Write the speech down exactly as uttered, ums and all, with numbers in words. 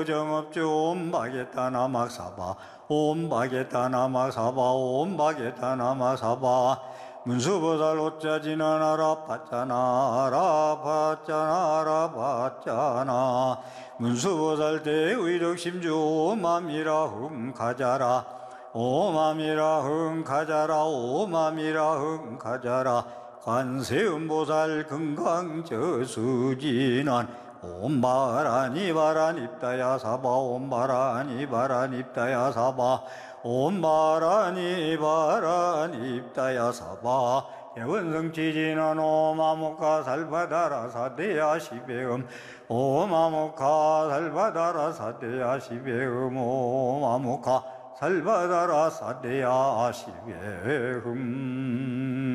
정업주 옴바게타 나막사바 옴바게타 나막사바 옴바게타 나막사바 문수보살 오짜지나나라 파짜나라 파짜나라 파짜나 문수보살 대의력심주 오맘이라 흥가자라 오맘이라 흥가자라 오맘이라 흥가자라 관세음보살 금강저수진한 옴바라니바라닙다야사바 옴바라니바라닙다야사바 옴바라니바라닙다야사바 예원성지진한 오마모카 살바다라 사대야 시베음 오마모카 살바다라 사대야 시베음 오마모카 살바다라 사대야 시베음